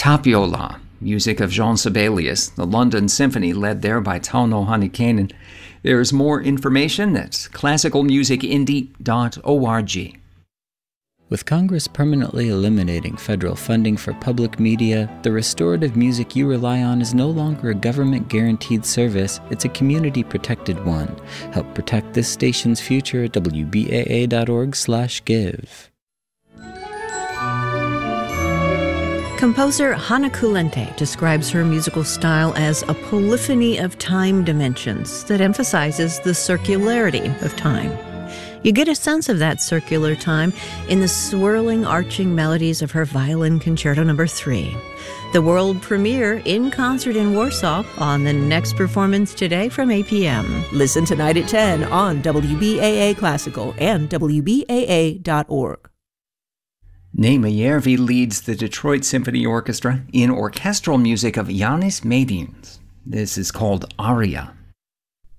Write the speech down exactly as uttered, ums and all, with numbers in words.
Tapiola, music of Jean Sibelius, the London Symphony led there by Tauno Hanikainen. There's more information at classical music indie dot org. With Congress permanently eliminating federal funding for public media, the restorative music you rely on is no longer a government-guaranteed service, it's a community-protected one. Help protect this station's future at W B A A dot org slash give. Composer Hana Kulente describes her musical style as a polyphony of time dimensions that emphasizes the circularity of time. You get a sense of that circular time in the swirling, arching melodies of her Violin Concerto Number three. The world premiere in concert in Warsaw on the next performance today from eight p.m. Listen tonight at ten on W B A A Classical and W B A A dot org. Neema Järvi leads the Detroit Symphony Orchestra in orchestral music of Janis Medins. This is called Aria.